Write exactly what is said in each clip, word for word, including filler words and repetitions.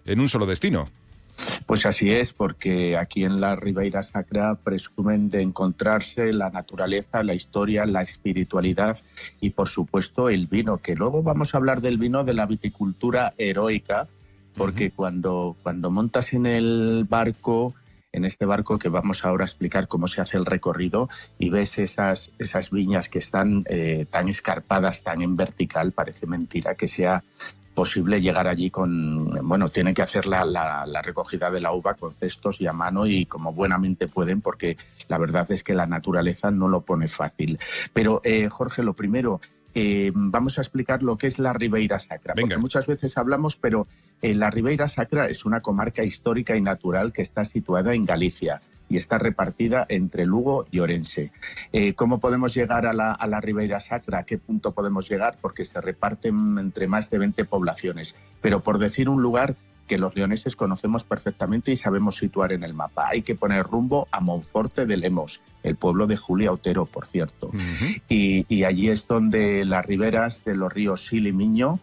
en un solo destino. Pues así es, porque aquí en la Ribeira Sacra presumen de encontrarse la naturaleza, la historia, la espiritualidad y, por supuesto, el vino, que luego vamos a hablar del vino de la viticultura heroica, porque uh-huh. cuando, cuando montas en el barco, en este barco que vamos ahora a explicar cómo se hace el recorrido, y ves esas, esas viñas que están eh, tan escarpadas, tan en vertical, parece mentira que sea posible llegar allí con, bueno, tienen que hacer la, la, la recogida de la uva con cestos y a mano y como buenamente pueden, porque la verdad es que la naturaleza no lo pone fácil. Pero, eh, Jorge, lo primero, eh, vamos a explicar lo que es la Ribeira Sacra, Venga. porque muchas veces hablamos, pero eh, la Ribeira Sacra es una comarca histórica y natural que está situada en Galicia y está repartida entre Lugo y Orense. Eh, ¿Cómo podemos llegar a la, a la Ribeira Sacra? ¿A qué punto podemos llegar? Porque se reparten entre más de veinte poblaciones. Pero por decir un lugar que los leoneses conocemos perfectamente y sabemos situar en el mapa, hay que poner rumbo a Monforte de Lemos, el pueblo de Julia Otero, por cierto. Uh-huh. y, y allí es donde las riberas de los ríos Sil y Miño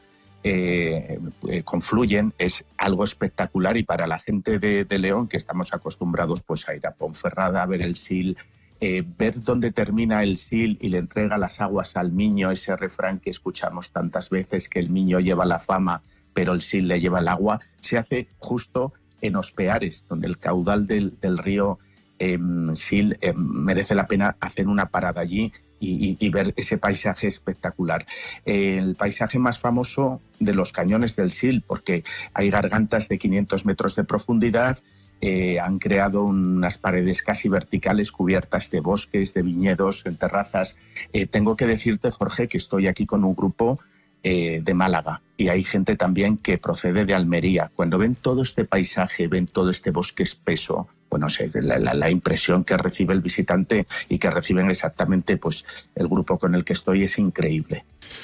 Eh, eh, confluyen. Es algo espectacular y para la gente de, de León, que estamos acostumbrados pues a ir a Ponferrada, a ver el Sil, eh, ver dónde termina el Sil y le entrega las aguas al Miño, ese refrán que escuchamos tantas veces, que el Miño lleva la fama pero el Sil le lleva el agua, se hace justo en Ospeares, donde el caudal del, del río eh, Sil eh, merece la pena hacer una parada allí Y, y, y ver ese paisaje espectacular. Eh, el paisaje más famoso de los cañones del Sil, porque hay gargantas de quinientos metros de profundidad, eh, han creado unas paredes casi verticales cubiertas de bosques, de viñedos, en terrazas. Eh, tengo que decirte, Jorge, que estoy aquí con un grupo eh, de Málaga y hay gente también que procede de Almería. Cuando ven todo este paisaje, ven todo este bosque espeso, bueno, sé, la, la, la impresión que recibe el visitante y que reciben exactamente pues, el grupo con el que estoy es increíble.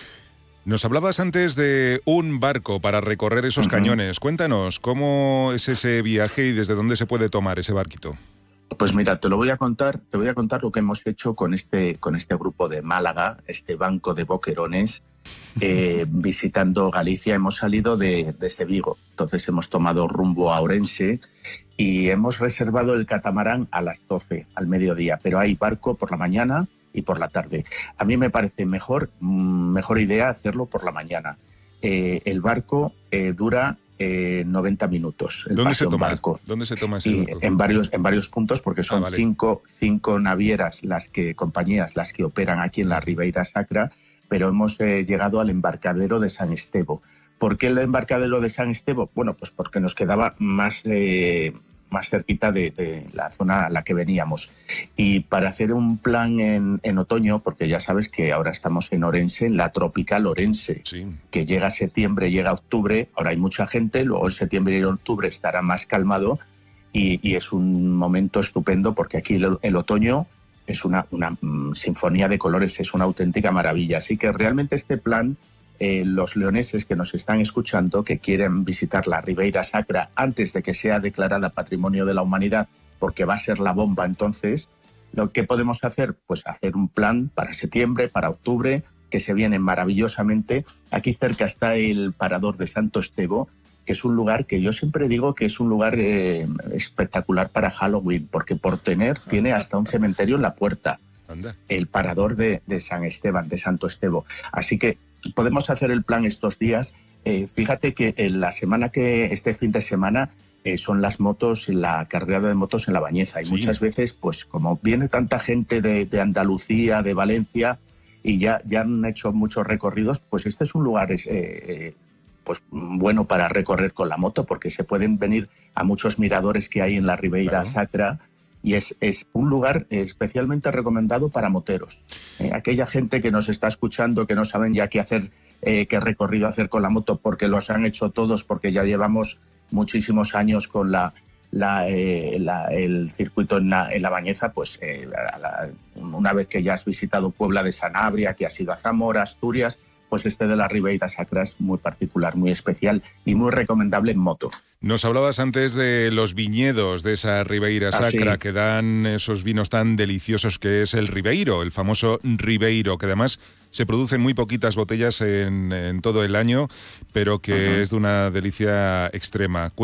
Nos hablabas antes de un barco para recorrer esos uh-huh. cañones. Cuéntanos, ¿cómo es ese viaje y desde dónde se puede tomar ese barquito? Pues mira, te lo voy a contar, te voy a contar lo que hemos hecho con este, con este grupo de Málaga, este banco de boquerones, eh, visitando Galicia. Hemos salido de, desde Vigo, entonces hemos tomado rumbo a Orense y hemos reservado el catamarán a las doce, al mediodía, pero hay barco por la mañana y por la tarde. A mí me parece mejor, mejor idea hacerlo por la mañana. Eh, el barco eh, dura eh, noventa minutos. El ¿Dónde se toma? Barco. ¿Dónde se toma ese y barco? En varios, en varios puntos, porque son ah, vale. cinco, cinco navieras, las que compañías, las que operan aquí en la Ribeira Sacra, pero hemos eh, llegado al embarcadero de San Estevo. ¿Por qué el embarcadero de San Estevo? Bueno, pues porque nos quedaba más, eh, más cerquita de, de la zona a la que veníamos. Y para hacer un plan en, en otoño, porque ya sabes que ahora estamos en Orense, en la tropical Orense, sí. que llega septiembre, llega octubre, ahora hay mucha gente, luego en septiembre y octubre estará más calmado y, y es un momento estupendo porque aquí el, el otoño es una, una um, sinfonía de colores, es una auténtica maravilla. Así que realmente este plan... Eh, los leoneses que nos están escuchando, que quieren visitar la Ribeira Sacra antes de que sea declarada Patrimonio de la Humanidad, porque va a ser la bomba entonces, ¿lo que podemos hacer? Pues hacer un plan para septiembre, para octubre, que se viene maravillosamente. Aquí cerca está el Parador de Santo Estevo, que es un lugar que yo siempre digo que es un lugar eh, espectacular para Halloween, porque por tener tiene hasta un cementerio en la puerta. Anda. El Parador de, de San Esteban, de Santo Estevo. Así que podemos hacer el plan estos días. Eh, fíjate que en la semana que, este fin de semana, eh, son las motos, la carrera de motos en La Bañeza. Y sí. muchas veces, pues como viene tanta gente de, de Andalucía, de Valencia, y ya, ya han hecho muchos recorridos, pues este es un lugar eh, eh, pues bueno para recorrer con la moto, porque se pueden venir a muchos miradores que hay en la Ribeira claro. Sacra. Y es, es un lugar especialmente recomendado para moteros. Eh, aquella gente que nos está escuchando, que no saben ya qué hacer, eh, qué recorrido hacer con la moto, porque los han hecho todos, porque ya llevamos muchísimos años con la, la, eh, la, el circuito en la, en la Bañeza, pues eh, a la, una vez que ya has visitado Puebla de Sanabria, que has ido a Zamora, Asturias, pues este de la Ribeira Sacra es muy particular, muy especial y muy recomendable en moto. Nos hablabas antes de los viñedos de esa Ribeira Sacra, ah, sí. que dan esos vinos tan deliciosos que es el Ribeiro, el famoso Ribeiro, que además se producen muy poquitas botellas en, en todo el año, pero que uh-huh. es de una delicia extrema.